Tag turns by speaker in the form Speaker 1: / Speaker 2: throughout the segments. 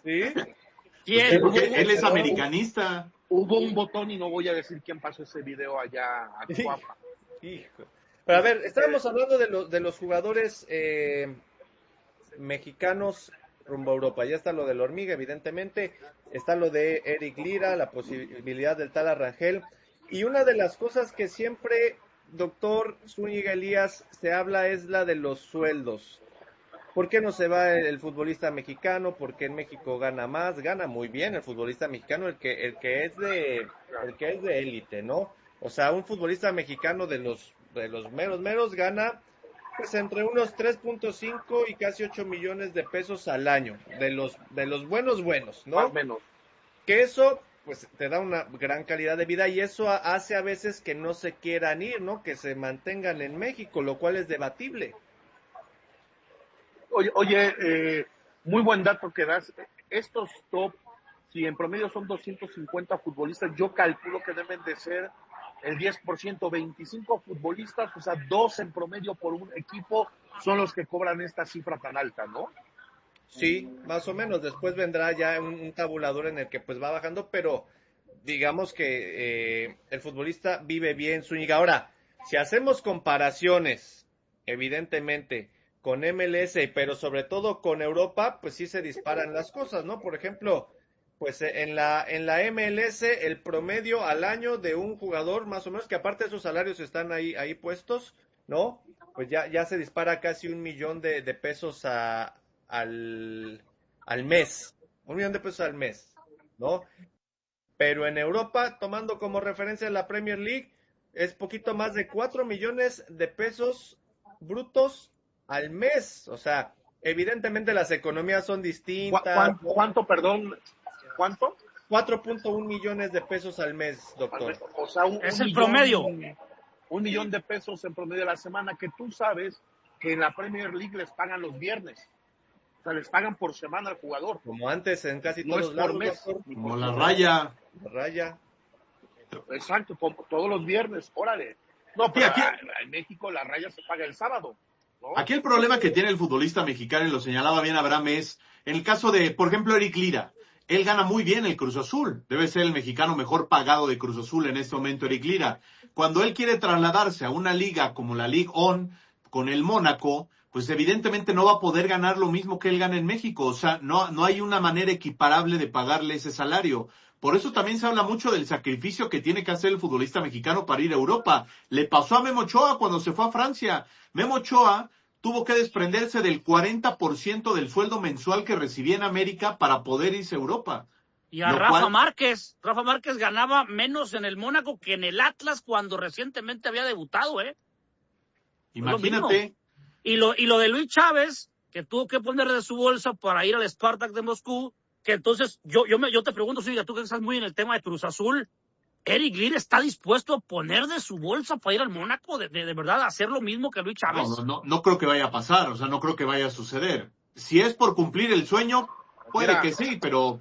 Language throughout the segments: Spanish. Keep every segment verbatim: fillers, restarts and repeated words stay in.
Speaker 1: ¿Sí?
Speaker 2: ¿Quién?
Speaker 3: Sí, porque él es americanista.
Speaker 4: Hubo un botón y no voy a decir quién pasó ese video allá a Cuapa.
Speaker 1: Hijo. Pero a ver, estábamos hablando de los, de los jugadores eh, mexicanos rumbo a Europa. Ya está lo de la hormiga, evidentemente. Está lo de Eric Lira, la posibilidad del tal Arrangel. Y una de las cosas que siempre, doctor Zúñiga Elías, se habla es la de los sueldos. ¿Por qué no se va el, el futbolista mexicano? Porque en México gana más, gana muy bien el futbolista mexicano, el que el que es de el que es de élite, ¿no? O sea, un futbolista mexicano de los de los meros meros gana pues entre unos tres punto cinco y casi ocho millones de pesos al año, de los de los buenos buenos, ¿no?
Speaker 4: Más menos.
Speaker 1: Que eso pues te da una gran calidad de vida y eso hace a veces que no se quieran ir, ¿no? Que se mantengan en México, lo cual es debatible.
Speaker 4: Oye, oye eh, muy buen dato que das. Estos top, si en promedio son doscientos cincuenta futbolistas, yo calculo que deben de ser el diez por ciento, veinticinco futbolistas, o sea, dos en promedio por un equipo son los que cobran esta cifra tan alta, ¿no?
Speaker 1: Sí, más o menos. Después vendrá ya un, un tabulador en el que pues va bajando, pero digamos que eh, el futbolista vive bien Zúñiga. Ahora, si hacemos comparaciones, evidentemente, con M L S, pero sobre todo con Europa, pues sí se disparan las cosas, ¿no? Por ejemplo, pues en la en la M L S el promedio al año de un jugador, más o menos, que aparte de sus salarios están ahí ahí puestos, ¿no? Pues ya ya se dispara casi un millón de, de pesos a, al al mes, un millón de pesos al mes, ¿no? Pero en Europa, tomando como referencia la Premier League, es poquito más de cuatro millones de pesos brutos al mes. O sea, evidentemente las economías son distintas.
Speaker 4: ¿Cuánto, cuánto perdón? ¿Cuánto?
Speaker 1: cuatro punto uno millones de pesos al mes, doctor.
Speaker 4: O sea, un,
Speaker 2: es
Speaker 4: un
Speaker 2: el
Speaker 4: millón,
Speaker 2: promedio.
Speaker 4: Un millón de pesos en promedio a la semana, que tú sabes que en la Premier League les pagan los viernes. O sea, les pagan por semana al jugador.
Speaker 1: Como antes en casi
Speaker 4: no
Speaker 1: todos
Speaker 4: es
Speaker 1: lados,
Speaker 4: por mes.
Speaker 1: doctor.
Speaker 3: Como la raya.
Speaker 1: La raya.
Speaker 4: Exacto, todos los viernes, órale. No, pero sí, aquí, en México la raya se paga el sábado, ¿no?
Speaker 3: Aquí el problema que tiene el futbolista mexicano, y lo señalaba bien Abraham, es en el caso de, por ejemplo, Eric Lira. Él gana muy bien el Cruz Azul. Debe ser el mexicano mejor pagado de Cruz Azul en este momento, Eric Lira. Cuando él quiere trasladarse a una liga como la Ligue uno con el Mónaco, pues evidentemente no va a poder ganar lo mismo que él gana en México. O sea, no, no hay una manera equiparable de pagarle ese salario. Por eso también se habla mucho del sacrificio que tiene que hacer el futbolista mexicano para ir a Europa. Le pasó a Memo Ochoa cuando se fue a Francia. Memo Ochoa tuvo que desprenderse del cuarenta por ciento del sueldo mensual que recibía en América para poder irse a Europa.
Speaker 2: Y a Rafa cual... Márquez. Rafa Márquez ganaba menos en el Mónaco que en el Atlas cuando recientemente había debutado, ¿eh?
Speaker 3: Imagínate.
Speaker 2: Y lo, y lo de Luis Chávez, que tuvo que poner de su bolsa para ir al Spartak de Moscú, que entonces yo, yo, me, yo te pregunto, Silvia, tú que estás muy en el tema de Cruz Azul, ¿Eric Lira está dispuesto a poner de su bolsa para ir al Mónaco, de, de, de verdad, a hacer lo mismo que Luis Chávez?
Speaker 3: No, no, no, no creo que vaya a pasar, o sea, no creo que vaya a suceder. Si es por cumplir el sueño, puede Mira, que sí, pero...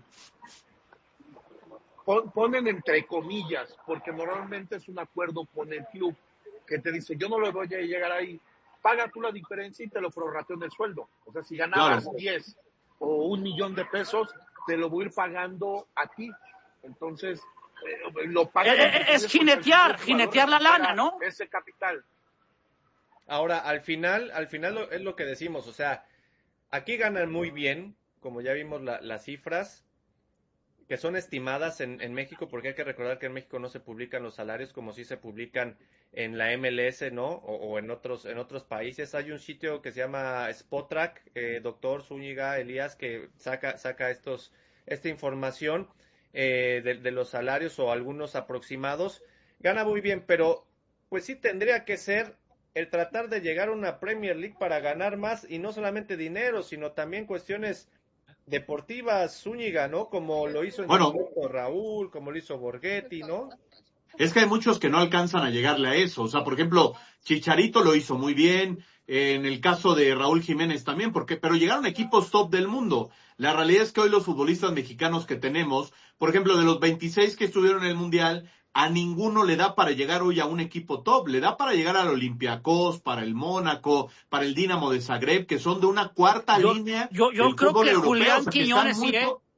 Speaker 4: Ponen entre comillas, porque normalmente es un acuerdo con el club, que te dice, yo no lo voy a llegar ahí, paga tú la diferencia y te lo prorrateo en el sueldo. O sea, si ganabas claro. diez o un millón de pesos, te lo voy a ir pagando a ti. Entonces... Eh, lo pagan
Speaker 2: eh, es jinetear, jinetear la lana, ¿no?
Speaker 4: Ese capital.
Speaker 1: Ahora, al final, al final lo, es lo que decimos, o sea, aquí ganan muy bien, como ya vimos la, las cifras, que son estimadas en, en México, porque hay que recordar que en México no se publican los salarios como si se publican en la M L S, ¿no? O, o en otros en otros países. Hay un sitio que se llama Spotrac, eh, doctor Zúñiga Elías, que saca saca estos esta información. Eh, de, de los salarios o algunos aproximados, gana muy bien, pero pues sí tendría que ser el tratar de llegar a una Premier League para ganar más, y no solamente dinero, sino también cuestiones deportivas, Zúñiga, ¿no? Como lo hizo en
Speaker 3: bueno,
Speaker 1: el momento Raúl, como lo hizo Borghetti, ¿no?
Speaker 3: Es que hay muchos que no alcanzan a llegarle a eso, o sea, por ejemplo, Chicharito lo hizo muy bien, en el caso de Raúl Jiménez también, porque pero llegaron equipos top del mundo. La realidad es que hoy los futbolistas mexicanos que tenemos, por ejemplo, de los veintiséis que estuvieron en el Mundial, a ninguno le da para llegar hoy a un equipo top, le da para llegar al Olympiacos, para el Mónaco, para el Dinamo de Zagreb, que son de una cuarta
Speaker 2: yo,
Speaker 3: línea
Speaker 2: yo, yo
Speaker 3: del
Speaker 2: creo
Speaker 3: fútbol
Speaker 2: que
Speaker 3: europeo.
Speaker 2: Julián
Speaker 3: o sea, que
Speaker 2: Quiñones
Speaker 3: muy,
Speaker 2: sí, ¿eh?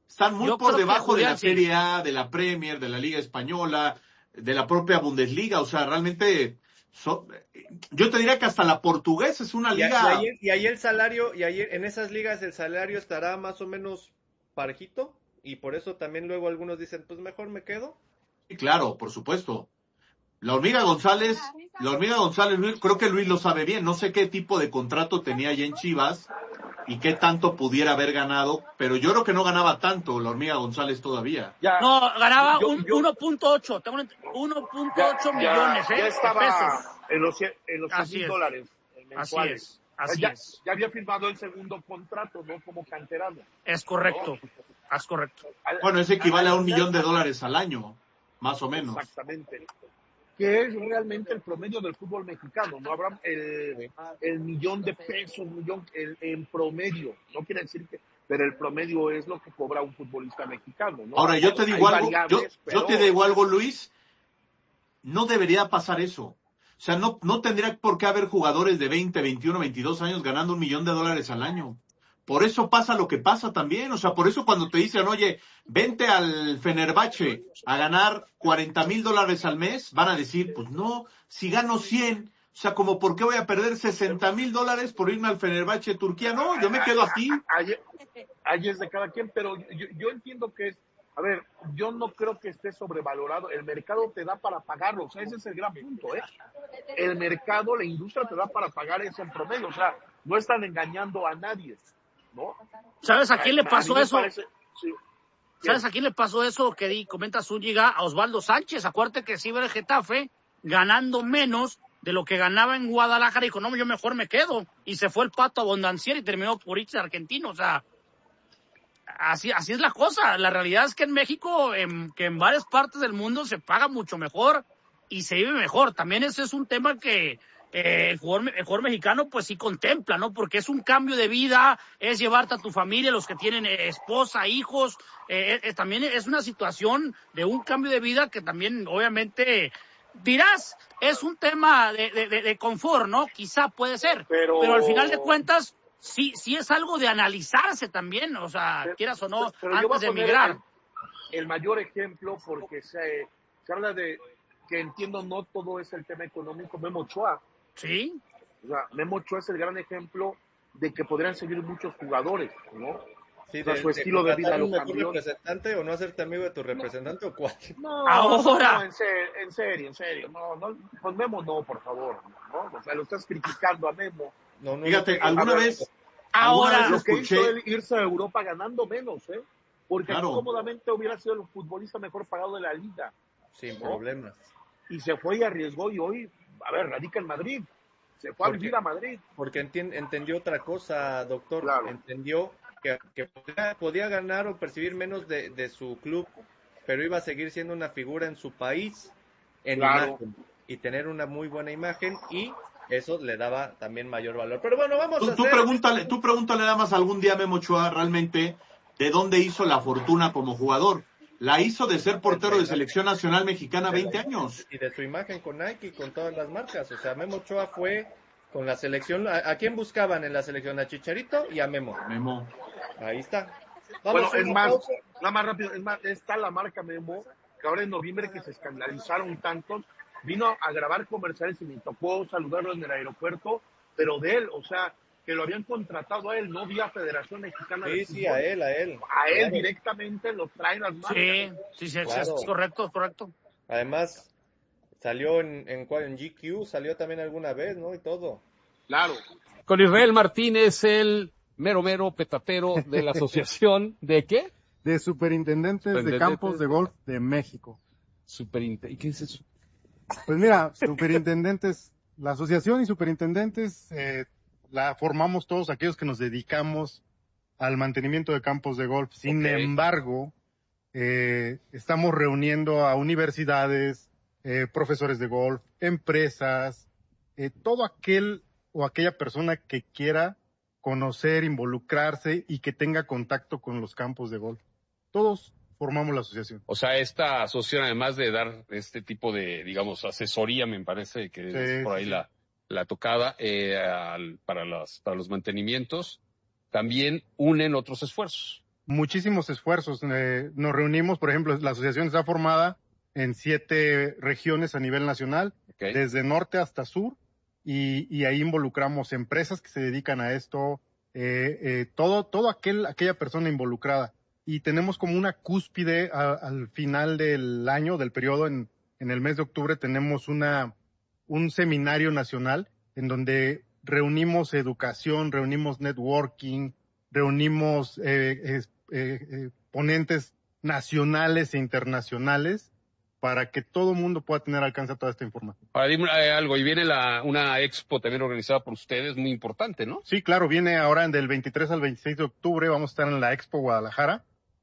Speaker 3: Están muy
Speaker 2: Yo
Speaker 3: por
Speaker 2: creo que
Speaker 3: debajo
Speaker 2: Julián,
Speaker 3: de la
Speaker 2: sí.
Speaker 3: Serie A, de la Premier, de la Liga Española, de la propia Bundesliga. O sea, realmente, so, yo te diría que hasta la portuguesa es una
Speaker 1: Y, a- y
Speaker 3: liga.
Speaker 1: ahí, y ahí el salario, y ahí en esas ligas el salario estará más o menos parejito, y por eso también luego algunos dicen, pues mejor me quedo.
Speaker 3: Sí, claro, por supuesto. La Hormiga González, la Hormiga González, Luis, creo que Luis lo sabe bien. No sé qué tipo de contrato tenía allá en Chivas y qué tanto pudiera haber ganado, pero yo creo que no ganaba tanto la Hormiga González todavía.
Speaker 4: Ya,
Speaker 2: No, ganaba
Speaker 4: yo-
Speaker 2: un
Speaker 4: yo-
Speaker 2: uno punto ocho, tengo un- uno punto
Speaker 4: ya,
Speaker 2: ocho
Speaker 4: ya-
Speaker 2: millones, ¿eh?
Speaker 4: ya
Speaker 2: De
Speaker 4: estaba
Speaker 2: pesos.
Speaker 4: en los cien- en los cien
Speaker 2: Así
Speaker 4: mil
Speaker 2: es.
Speaker 4: dólares eh,
Speaker 2: Así
Speaker 4: mensuales.
Speaker 2: es, así
Speaker 4: ya,
Speaker 2: es.
Speaker 4: ya había firmado el segundo contrato, ¿no? Como canterano.
Speaker 2: Es correcto, es correcto.
Speaker 4: Al-
Speaker 3: Bueno, eso equivale a un
Speaker 4: al-
Speaker 3: millón de dólares al año, más o menos.
Speaker 4: Exactamente. Que es realmente el promedio del fútbol mexicano, ¿no? Habrá el, el millón de pesos, millón el, en promedio. No quiere decir que, pero el promedio es lo que cobra un futbolista mexicano, ¿no?
Speaker 3: Ahora, yo te
Speaker 4: Hay
Speaker 3: digo algo, yo,
Speaker 4: variables,
Speaker 3: yo te
Speaker 4: pero-
Speaker 3: digo algo, Luis, no debería pasar eso. O sea, no, no tendría por qué haber jugadores de veinte, veintiuno, veintidós años ganando un millón de dólares al año. Por eso pasa lo que pasa también. O sea, por eso cuando te dicen, oye, vente al Fenerbahce a ganar cuarenta mil dólares al mes, van a decir, pues no, si gano cien, o sea, como por qué voy a perder sesenta mil dólares por irme al Fenerbahce Turquía. No, yo me quedo aquí.
Speaker 4: Ahí, ahí es de cada quien, pero yo, yo entiendo que es, a ver, yo no creo que esté sobrevalorado. El mercado te da para pagarlo, o sea, ese es el gran punto, ¿eh? El mercado, la industria te da para pagar eso en promedio, o sea, no están engañando a nadie, ¿no?
Speaker 2: ¿Sabes a quién le
Speaker 4: mí
Speaker 2: pasó
Speaker 4: me
Speaker 2: eso?
Speaker 4: parece- sí.
Speaker 2: ¿Sabes a quién le pasó eso que di, comenta Zúñiga? A Osvaldo Sánchez. Acuérdate que sí iba el Getafe ganando menos de lo que ganaba en Guadalajara y dijo, no, yo mejor me quedo. Y se fue el Pato Abondancieri y terminó por irse argentino. O sea, así, así es la cosa. La realidad es que en México, en, que en varias partes del mundo se paga mucho mejor y se vive mejor. También ese es un tema que eh, el, jugador, el jugador mexicano pues sí contempla, ¿no? Porque es un cambio de vida, es llevarte a tu familia, los que tienen eh, esposa, hijos. Eh, eh, también es una situación de un cambio de vida que también obviamente dirás, es un tema de, de, de, de confort, ¿no? Quizá puede ser,
Speaker 4: Pero-
Speaker 2: pero al final de cuentas sí, sí es algo de analizarse también, o sea,
Speaker 4: Pero-
Speaker 2: quieras o no,
Speaker 4: pero yo voy
Speaker 2: antes de
Speaker 4: a poner
Speaker 2: emigrar.
Speaker 4: El, el mayor ejemplo, porque se, se habla de que entiendo no todo es el tema económico, Memo Ochoa.
Speaker 2: Sí,
Speaker 4: O sea, Memo Ochoa es el gran ejemplo de que podrían seguir muchos jugadores, ¿no?
Speaker 1: Sí,
Speaker 4: O sea,
Speaker 1: de,
Speaker 4: su estilo de vida
Speaker 1: contratar
Speaker 4: lo
Speaker 1: un mejor
Speaker 4: cambió.
Speaker 1: representante o no hacerte amigo de tu representante o cuál.
Speaker 4: No,
Speaker 2: Ahora.
Speaker 4: no, en serio, en serio, en serio. No, no, con Memo no, por favor. ¿no? O sea, lo estás criticando a Memo.
Speaker 1: No, no,
Speaker 3: Fíjate,
Speaker 1: no,
Speaker 3: alguna
Speaker 4: a ver,
Speaker 3: vez, alguna
Speaker 2: ahora,
Speaker 3: vez
Speaker 4: Lo que
Speaker 3: escuché,
Speaker 4: hizo él irse a Europa ganando menos, ¿eh? Porque
Speaker 3: Claro.
Speaker 4: cómodamente hubiera sido el futbolista mejor pagado de la liga.
Speaker 1: sin
Speaker 4: ¿no?
Speaker 1: problemas.
Speaker 4: Y se fue y arriesgó y hoy, a ver, radica en Madrid. Se fue a
Speaker 1: ¿Por qué?
Speaker 4: vivir a Madrid.
Speaker 1: Porque entien- entendió otra cosa, doctor.
Speaker 4: Claro.
Speaker 1: Entendió que, que podía, podía ganar o percibir menos de, de su club, pero iba a seguir siendo una figura en su país, en
Speaker 4: Claro.
Speaker 1: imagen, y tener una muy buena imagen, y eso le daba también mayor valor. Pero bueno, vamos
Speaker 3: tú,
Speaker 1: a
Speaker 3: tú
Speaker 1: hacer...
Speaker 3: pregúntale, tú pregúntale nada más algún día a Memo Ochoa realmente de dónde hizo la fortuna como jugador. La hizo de ser portero de selección nacional mexicana veinte años.
Speaker 1: Y de su imagen con Nike y con todas las marcas. O sea, Memo Ochoa fue con la selección. ¿A, a quién buscaban en la selección? A Chicharito y a Memo.
Speaker 3: Memo.
Speaker 1: Ahí está.
Speaker 4: Bueno,
Speaker 1: Vamos a
Speaker 4: es
Speaker 1: una
Speaker 4: más,
Speaker 1: pausa.
Speaker 4: nada más rápido, es más, está la marca Memo, que ahora en noviembre que se escandalizaron tantos, vino a grabar comerciales y me tocó saludarlo en el aeropuerto, pero de él, o sea, que lo habían contratado a él, no vía Federación Mexicana de
Speaker 1: Sí,
Speaker 4: Fútbol.
Speaker 1: sí, a él, a él.
Speaker 4: A él
Speaker 1: Claro.
Speaker 4: directamente lo traen las marcas.
Speaker 2: sí, sí, sí,
Speaker 1: Claro.
Speaker 2: es correcto, es correcto.
Speaker 1: Además, salió en, en, cuál, en G Q, salió también alguna vez, ¿no? Y todo.
Speaker 4: Claro.
Speaker 5: Con Israel Martínez, el mero mero petatero de la asociación de ¿qué?
Speaker 6: De superintendentes de
Speaker 5: Superintendentes.
Speaker 6: campos de golf de México.
Speaker 5: Superinte. ¿Y qué es eso?
Speaker 6: Pues mira, superintendentes, la asociación y superintendentes eh, la formamos todos aquellos que nos dedicamos al mantenimiento de campos de golf. Sin
Speaker 5: Ok.
Speaker 6: embargo, eh, estamos reuniendo a universidades, eh, profesores de golf, empresas, eh, todo aquel o aquella persona que quiera conocer, involucrarse y que tenga contacto con los campos de golf. Todos formamos la asociación.
Speaker 5: O sea, esta asociación, además de dar este tipo de, digamos, asesoría, me parece que
Speaker 6: Sí,
Speaker 5: es por
Speaker 6: sí,
Speaker 5: ahí
Speaker 6: sí.
Speaker 5: la, la tocada, eh, al- para, las, para los mantenimientos, también unen otros esfuerzos.
Speaker 6: muchísimos esfuerzos. Eh, nos reunimos, por ejemplo, la asociación está formada en siete regiones a nivel nacional,
Speaker 5: Okay.
Speaker 6: desde norte hasta sur, y, y ahí involucramos empresas que se dedican a esto, eh, eh, todo, todo aquel, aquella persona involucrada. Y tenemos como una cúspide a, al final del año, del periodo, en, en el mes de octubre, tenemos una, un seminario nacional en donde reunimos educación, reunimos networking, reunimos eh, eh, eh, eh, ponentes nacionales e internacionales para que todo el mundo pueda tener alcance a toda esta información.
Speaker 5: Ahora dime eh, algo, y viene la, una expo también organizada por ustedes, muy importante, ¿no?
Speaker 6: Sí, claro, viene ahora del veintitrés al veintiséis de octubre, vamos a estar en la Expo Guadalajara.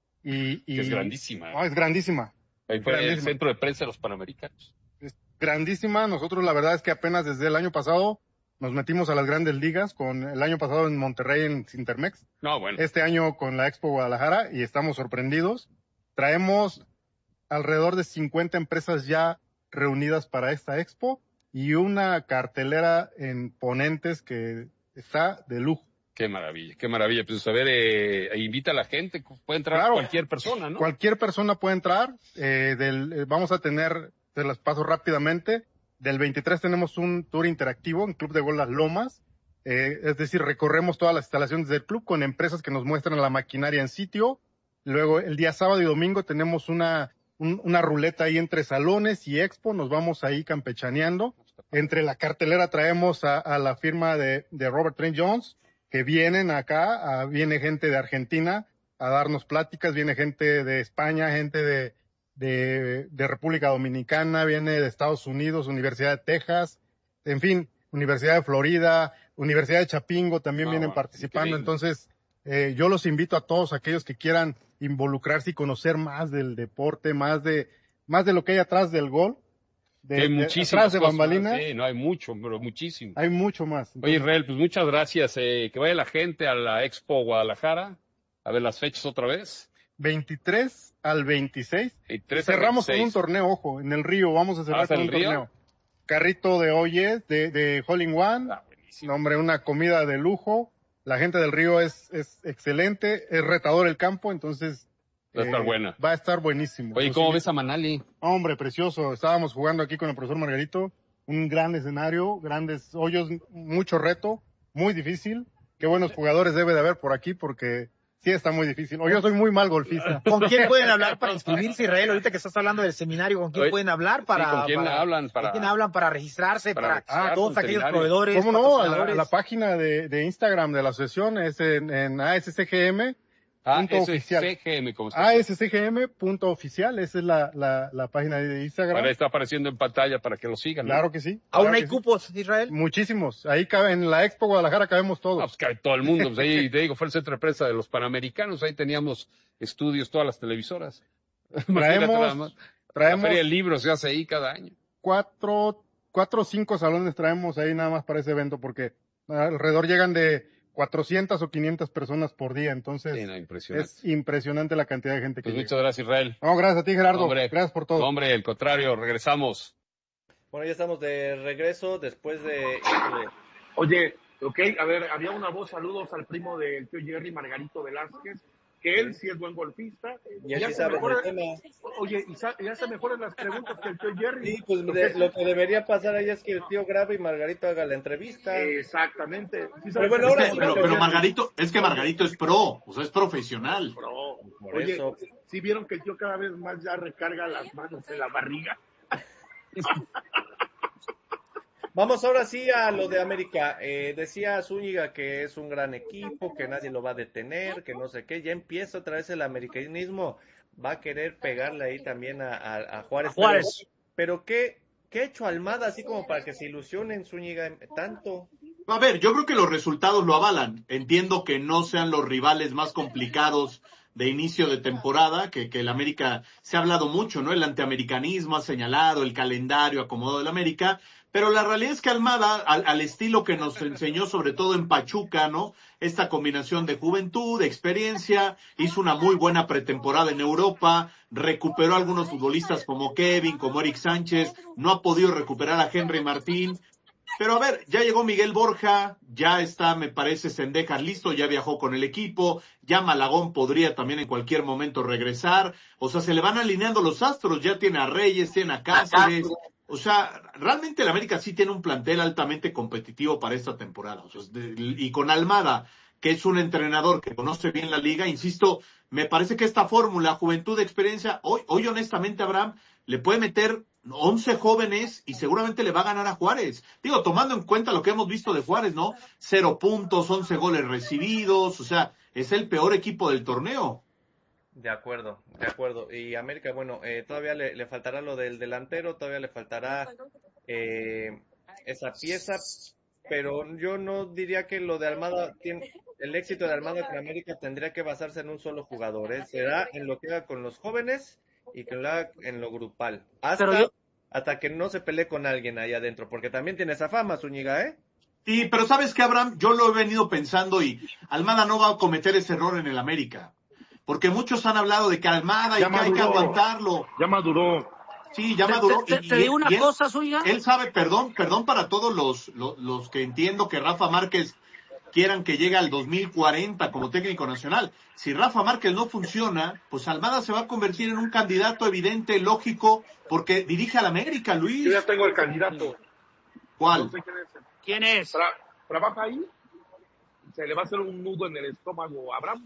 Speaker 6: Y, y
Speaker 5: Que es grandísima.
Speaker 6: No, es grandísima.
Speaker 5: Ahí fue el
Speaker 6: grandísima.
Speaker 5: centro de prensa de los Panamericanos.
Speaker 6: Es grandísima. Nosotros la verdad es que apenas desde el año pasado nos metimos a las grandes ligas, con el año pasado en Monterrey en Cintermex,
Speaker 5: No, bueno.
Speaker 6: este año con la Expo Guadalajara, y estamos sorprendidos. Traemos alrededor de cincuenta empresas ya reunidas para esta expo y una cartelera en ponentes que está de lujo.
Speaker 5: Qué maravilla, qué maravilla. Pues a ver, eh, invita a la gente, puede entrar
Speaker 6: Claro.
Speaker 5: cualquier persona, ¿no?
Speaker 6: Cualquier persona puede entrar. Eh, del, eh, vamos a tener, te las paso rápidamente. Del veintitrés tenemos un tour interactivo en Club de Golf Las Lomas. Eh, es decir, recorremos todas las instalaciones del club con empresas que nos muestran la maquinaria en sitio. Luego, el día sábado y domingo tenemos una, un, una ruleta ahí entre salones y expo. Nos vamos ahí campechaneando. Entre la cartelera traemos a, a la firma de, de Robert Trent Jones, que vienen acá, a, viene gente de Argentina a darnos pláticas, viene gente de España, gente de, de, de República Dominicana, viene de Estados Unidos, Universidad de Texas, en fin, Universidad de Florida, Universidad de Chapingo también
Speaker 5: No,
Speaker 6: vienen
Speaker 5: wow,
Speaker 6: participando.
Speaker 5: increíble.
Speaker 6: Entonces, eh, yo los invito a todos aquellos que quieran involucrarse y conocer más del deporte, más de, más de lo que hay atrás del gol, de,
Speaker 5: hay
Speaker 6: de-
Speaker 5: muchísimas
Speaker 6: atrás de
Speaker 5: cosas,
Speaker 6: bambalinas,
Speaker 5: Sí, no hay mucho, pero muchísimo.
Speaker 6: hay mucho más.
Speaker 5: Oye, Israel, pues muchas gracias. Eh, que vaya la gente a la Expo Guadalajara. A ver las fechas otra vez.
Speaker 6: veintitrés al veintiséis.
Speaker 5: veintitrés al
Speaker 6: Cerramos con un
Speaker 5: veintiséis.
Speaker 6: torneo, ojo, en el Río, vamos a cerrar
Speaker 5: ¿Hasta
Speaker 6: con
Speaker 5: el
Speaker 6: un
Speaker 5: Río?
Speaker 6: torneo. Carrito de oyes, de, de Hole in One,
Speaker 5: Ah, buenísimo.
Speaker 6: no, hombre, una comida de lujo. La gente del Río es, es excelente, es retador el campo, entonces...
Speaker 5: Va a estar buena.
Speaker 6: Va a estar buenísimo.
Speaker 5: Oye,
Speaker 6: Los
Speaker 5: ¿cómo
Speaker 6: invito-
Speaker 5: ves a Manali?
Speaker 6: Hombre, precioso. Estábamos jugando aquí con el profesor Margarito. Un gran escenario, grandes hoyos, mucho reto, muy difícil. Qué buenos jugadores debe de haber por aquí porque sí está muy difícil. O yo soy muy mal golfista.
Speaker 7: ¿Con quién pueden hablar para inscribirse, Israel? Ahorita que estás hablando del seminario, ¿con quién
Speaker 5: Oye,
Speaker 7: pueden hablar para...
Speaker 5: sí, ¿con quién
Speaker 7: para-
Speaker 5: hablan para-
Speaker 7: ¿con quién hablan para registrarse?
Speaker 5: para
Speaker 7: Para,
Speaker 5: registrarse
Speaker 7: todos
Speaker 5: al
Speaker 7: aquellos
Speaker 5: seminario?
Speaker 7: proveedores,
Speaker 6: ¿Cómo no? A la, a
Speaker 7: patrocinadores.
Speaker 6: la página de, de Instagram de la asociación es en, en A S C G M.
Speaker 5: Ah,
Speaker 6: Punto
Speaker 5: ese es
Speaker 6: oficial.
Speaker 5: C G M, como está.
Speaker 6: A S C G M punto oficial, esa es la, la, la página de Instagram.
Speaker 5: Ahora está apareciendo en pantalla para que lo sigan. ¿no?
Speaker 6: Claro que sí.
Speaker 7: ¿Aún
Speaker 6: claro
Speaker 7: hay
Speaker 6: que sí.
Speaker 7: cupos, Israel?
Speaker 6: Muchísimos. Ahí cabe, en la Expo Guadalajara cabemos
Speaker 5: Ah,
Speaker 6: todos.
Speaker 5: pues cabe todo el mundo. Pues ahí, te digo, fue el centro de prensa de los Panamericanos. Ahí teníamos estudios, todas las televisoras. Imagínate nada más.
Speaker 6: Traemos,
Speaker 5: La
Speaker 6: traemos
Speaker 5: feria del libro se hace ahí cada año.
Speaker 6: cuatro, cuatro o cinco salones traemos ahí nada más para ese evento porque alrededor llegan de cuatrocientas o quinientas personas por día. Entonces,
Speaker 5: Sí, no, impresionante.
Speaker 6: es impresionante la cantidad de gente que
Speaker 5: Pues
Speaker 6: llega.
Speaker 5: muchas gracias, Israel.
Speaker 6: No, gracias a ti, Gerardo.
Speaker 5: Hombre.
Speaker 6: Gracias por todo.
Speaker 5: No, hombre, al contrario, regresamos.
Speaker 1: Bueno, ya estamos de regreso después de... híjole,
Speaker 4: Oye, ok, a ver, había una voz, saludos al primo del tío Jerry, Margarito Velázquez, que él sí es buen golfista.
Speaker 1: Ya sí
Speaker 4: hace
Speaker 1: sabes
Speaker 4: mejor-
Speaker 1: el tema.
Speaker 4: Oye, y, sa- y hace mejores las preguntas que el tío Jerry.
Speaker 1: Sí, pues de- lo que debería pasar ahí es que el tío grabe y Margarito haga la entrevista.
Speaker 4: Exactamente. Sí
Speaker 1: Pero
Speaker 4: sabes
Speaker 1: bueno,
Speaker 4: que-
Speaker 1: ahora
Speaker 3: Es que-
Speaker 1: sí,
Speaker 3: pero,
Speaker 1: tío
Speaker 3: pero
Speaker 1: Jerry.
Speaker 3: Margarito, es que Margarito es pro, o sea, es profesional.
Speaker 4: Bro,
Speaker 1: Por
Speaker 4: oye,
Speaker 1: eso.
Speaker 4: ¿sí vieron que el tío cada vez más ya recarga las manos en la barriga?
Speaker 1: Vamos ahora sí a lo de América. Eh, decía Zúñiga que es un gran equipo, que nadie lo va a detener, que no sé qué. Ya empieza otra vez el americanismo. Va a querer pegarle ahí también a, a- a Juárez.
Speaker 2: A Juárez.
Speaker 1: Pero, pero ¿qué, ¿qué ha hecho Almada así como para que se ilusionen Zúñiga tanto?
Speaker 3: A ver, yo creo que los resultados lo avalan. Entiendo que no sean los rivales más complicados de inicio de temporada, que, que el América se ha hablado mucho, ¿no? El antiamericanismo ha señalado, el calendario acomodado del América, pero la realidad es que Almada, al, al estilo que nos enseñó sobre todo en Pachuca, ¿no? Esta combinación de juventud, de experiencia, hizo una muy buena pretemporada en Europa, recuperó a algunos futbolistas como Kevin, como Eric Sánchez, no ha podido recuperar a Henry Martín. Pero a ver, ya llegó Miguel Borja, ya está, me parece, Zendejas listo, ya viajó con el equipo, ya Malagón podría también en cualquier momento regresar. O sea, se le van alineando los astros, ya tiene a Reyes, tiene a Cáceres. O sea, realmente el América sí tiene un plantel altamente competitivo para esta temporada. O sea, de, y con Almada, que es un entrenador que conoce bien la liga, insisto, me parece que esta fórmula, juventud, experiencia, hoy, hoy honestamente, Abraham, le puede meter once jóvenes y seguramente le va a ganar a Juárez. Digo, tomando en cuenta lo que hemos visto de Juárez, ¿no? Cero puntos, once goles recibidos, o sea, es el peor equipo del torneo.
Speaker 1: De acuerdo, de acuerdo. Y América, bueno, eh, todavía le, le faltará lo del delantero, todavía le faltará eh, esa pieza, pero yo no diría que lo de Almada, tiene, el éxito de Almada con América tendría que basarse en un solo jugador, ¿eh? Será en lo que haga con los jóvenes y que lo haga en lo grupal. Hasta,
Speaker 2: Pero yo-
Speaker 1: hasta que no se pelee con alguien ahí adentro, porque también tiene esa fama, Zúñiga, ¿eh?
Speaker 3: Sí, pero ¿sabes qué, Abraham? Yo lo he venido pensando y Almada no va a cometer ese error en el América. Porque muchos han hablado de que Almada y
Speaker 4: Ya
Speaker 3: que hay que
Speaker 4: maduró.
Speaker 3: aguantarlo.
Speaker 4: Ya maduró.
Speaker 3: Sí, ya
Speaker 2: Te,
Speaker 3: maduró.
Speaker 2: te-
Speaker 3: Y-
Speaker 2: te
Speaker 3: y-
Speaker 2: digo una
Speaker 3: y él-
Speaker 2: cosa, Zúñiga.
Speaker 3: Él sabe, perdón, perdón para todos los, los, los que entiendo que Rafa Márquez quieran que llegue al dos mil cuarenta como técnico nacional. Si Rafa Márquez no funciona, pues Almada se va a convertir en un candidato evidente, lógico, porque dirige al América, Luis.
Speaker 4: Yo ya tengo el candidato.
Speaker 3: ¿Cuál?
Speaker 4: No sé quién es.
Speaker 2: ¿Quién es?
Speaker 4: Tra- ¿Trabaja ahí? Se le va a hacer un nudo en el estómago a Abraham.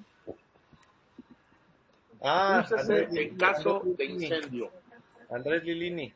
Speaker 1: Ah,
Speaker 4: Úsese
Speaker 1: Andrés
Speaker 4: en
Speaker 1: Lilini,
Speaker 4: caso
Speaker 1: Andrés
Speaker 4: de
Speaker 1: Lilini.
Speaker 4: incendio.
Speaker 1: Andrés Lilini.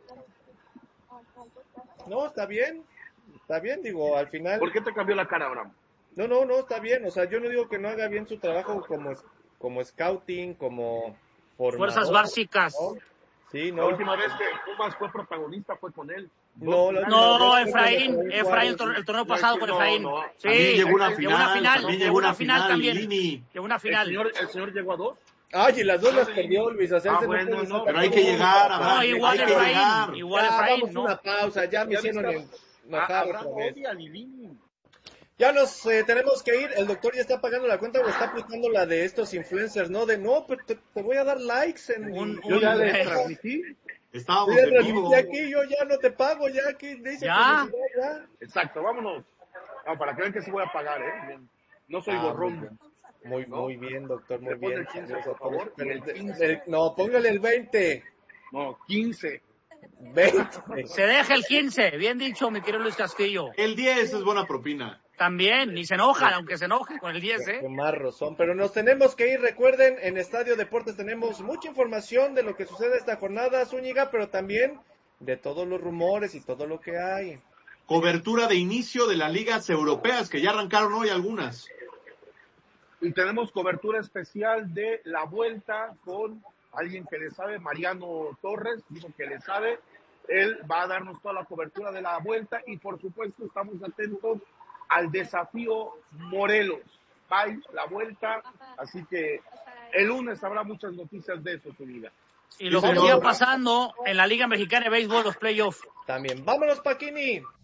Speaker 1: No, está bien, está bien, digo, al final...
Speaker 4: ¿Por qué te cambió la cara, Abraham?
Speaker 1: No, no, no, está bien. O sea, yo no digo que no haga bien su trabajo como, como scouting, como formador.
Speaker 2: Fuerzas básicas.
Speaker 1: ¿No? Sí,
Speaker 4: La
Speaker 1: no.
Speaker 4: última vez que Pumas fue protagonista fue con él.
Speaker 1: No, la-
Speaker 2: No,
Speaker 1: no,
Speaker 2: Efraín,
Speaker 1: no, no,
Speaker 2: Efraín, el
Speaker 1: no,
Speaker 2: tor- el torneo
Speaker 4: no,
Speaker 2: pasado
Speaker 4: no,
Speaker 2: con
Speaker 4: no,
Speaker 2: Efraín.
Speaker 4: no.
Speaker 2: Sí,
Speaker 3: También llegó una
Speaker 2: llegó una
Speaker 3: final,
Speaker 2: final,
Speaker 3: también
Speaker 2: llegó una final también.
Speaker 3: Lilini.
Speaker 2: Llegó una
Speaker 4: El
Speaker 2: final.
Speaker 4: señor, el señor llegó a dos.
Speaker 1: Ay, y las dos las perdió Luis. O sea,
Speaker 4: Ah,
Speaker 1: ese
Speaker 4: bueno,
Speaker 1: puede
Speaker 4: no,
Speaker 1: ser
Speaker 3: pero hay
Speaker 1: tampoco
Speaker 3: que
Speaker 1: un-
Speaker 3: llegar,
Speaker 2: No,
Speaker 3: Abraham,
Speaker 2: igual
Speaker 3: hay que
Speaker 2: Efraín,
Speaker 3: llegar.
Speaker 2: igual
Speaker 1: Ya,
Speaker 2: Efraín,
Speaker 1: vamos
Speaker 2: ¿no?
Speaker 1: una pausa, ya me
Speaker 4: Ya
Speaker 1: hicieron
Speaker 4: viste,
Speaker 1: enojar
Speaker 4: a-
Speaker 1: otra
Speaker 4: Abraham
Speaker 1: vez.
Speaker 4: odia a Lilini.
Speaker 1: Ya nos eh, tenemos que ir. El doctor ya está pagando la cuenta o está aplicando la de estos influencers, ¿no? De no, pero te, te voy a dar likes en...
Speaker 2: Un-
Speaker 4: Yo ya
Speaker 2: un-
Speaker 4: le
Speaker 2: eh,
Speaker 4: transmití.
Speaker 3: Estábamos
Speaker 1: Yo ya
Speaker 3: en
Speaker 1: transmití
Speaker 3: vivo.
Speaker 1: aquí, yo ya no te pago, ya aquí dice
Speaker 2: Ya.
Speaker 1: publicidad, ya.
Speaker 4: Exacto, vámonos. No, para que vean que sí voy a pagar, ¿eh? No soy
Speaker 1: Ah, muy
Speaker 4: borrón.
Speaker 1: bien. Muy,
Speaker 4: ¿No?
Speaker 1: muy bien, doctor, muy
Speaker 4: Le pone
Speaker 1: bien.
Speaker 4: el quince, por favor,
Speaker 1: Pero
Speaker 4: y el
Speaker 1: el-
Speaker 4: quince.
Speaker 1: el- no, póngale el veinte.
Speaker 4: No, quince.
Speaker 1: veinte.
Speaker 2: Se deja el quince, bien dicho, mi querido Luis Castillo.
Speaker 3: El diez es buena propina.
Speaker 2: También, ni se enojan, aunque se enojen con el diez, ¿eh?
Speaker 1: Con más razón, pero nos tenemos que ir. Recuerden, en Estadio Deportes tenemos mucha información de lo que sucede esta jornada, Zúñiga, pero también de todos los rumores y todo lo que hay.
Speaker 3: Cobertura de inicio de las ligas europeas, que ya arrancaron hoy algunas.
Speaker 4: Y tenemos cobertura especial de la vuelta con alguien que le sabe, Mariano Torres, dijo que le sabe. Él va a darnos toda la cobertura de la vuelta y por supuesto estamos atentos al desafío Morelos. Bye, la vuelta. Así que el lunes habrá muchas noticias de eso, su vida.
Speaker 2: Y lo
Speaker 3: Sí,
Speaker 2: que
Speaker 3: señor.
Speaker 2: siga pasando en la Liga Mexicana de Béisbol, los playoffs.
Speaker 1: También. ¡Vámonos, Paquini!